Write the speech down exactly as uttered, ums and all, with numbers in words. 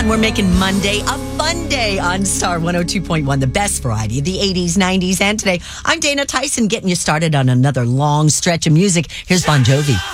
on. We're making Monday a fun day on Star one oh two point one, the best variety of the eighties, nineties, and today. I'm Dana Tyson, getting you started on another long stretch of music. Here's Bon Jovi.